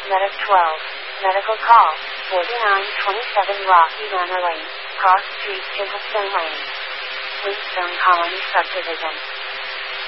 Medic 12. Medical call. 4927 Rocky Manor Lane. Cross Street, Chisholmstone Lane. Wheatstone Colony Subdivision.